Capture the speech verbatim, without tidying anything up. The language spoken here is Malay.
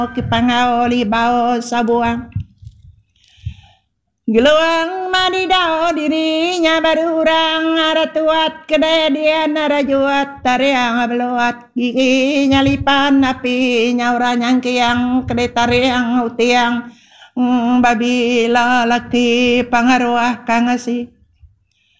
Kipangaoli bao sabuang geluang madidao dirinya berurang ada tuat kededian ada juat tariang beluat gigi nyalipan api nyaura nyangkiang kedetariang utiang mm, babila laki pangaruah kangasi